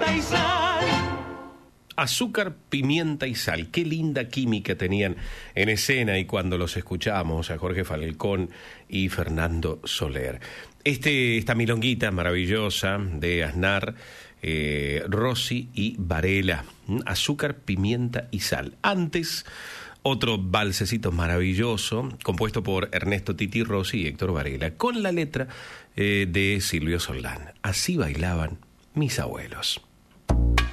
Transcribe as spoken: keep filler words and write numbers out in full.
pimienta y sal. Azúcar, pimienta y sal. Qué linda química tenían en escena y cuando los escuchamos a Jorge Falcón y Fernando Soler. Este, esta milonguita maravillosa de Aznar, eh, Rossi y Varela. Azúcar, pimienta y sal. Antes, otro valsecito maravilloso compuesto por Ernesto Titi Rossi y Héctor Varela con la letra eh, de Silvio Soldán. Así bailaban mis abuelos.